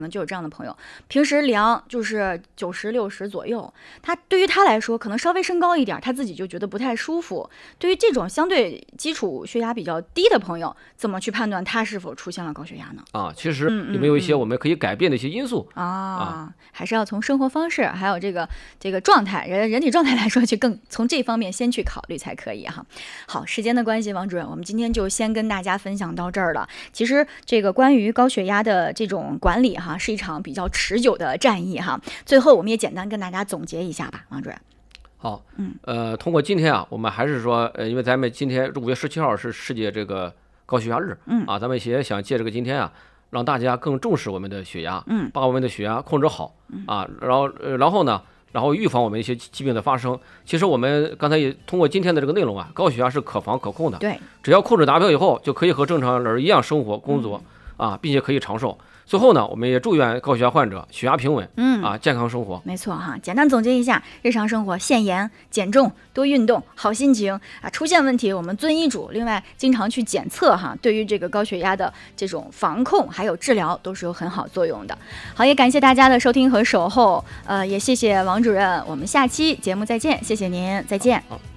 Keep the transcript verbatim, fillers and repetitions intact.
可能就有这样的朋友，平时量就是九十六十左右，他对于他来说可能稍微升高一点，他自己就觉得不太舒服。对于这种相对基础血压比较低的朋友，怎么去判断他是否出现了高血压呢？ 啊，其实有没有一些我们可以改变的一些因素、 嗯嗯、啊？啊，还是要从生活方式，还有这个这个状态，人人体状态来说，去更从这方面先去考虑才可以哈。好，时间的关系，王主任，我们今天就先跟大家分享到这儿了。其实这个关于高血压的这种管理哈，是一场比较持久的战役哈。最后我们也简单跟大家总结一下吧，王主任。 好，嗯，呃，通过今天啊，我们还是说，呃，因为咱们今天五月十七号是世界这个高血压日，嗯啊，咱们也想借这个今天啊，让大家更重视我们的血压，嗯，把我们的血压控制好，啊，然后，呃，然后呢，然后预防我们一些疾病的发生。其实我们刚才也通过今天的这个内容啊，高血压是可防可控的， 对， 只要控制达标以后，就可以和正常人一样生活工作，嗯、啊，并且可以长寿。最后呢，我们也祝愿高血压患者血压平稳，嗯啊，健康生活。 没错哈，简单总结一下，日常生活限盐、减重、多运动、好心情啊，出现问题我们遵医嘱。另外，经常去检测哈，对于这个高血压的这种防控还有治疗都是有很好作用的。好，也感谢大家的收听和守候，呃，也谢谢王主任，我们下期节目再见，谢谢您，再见。 好好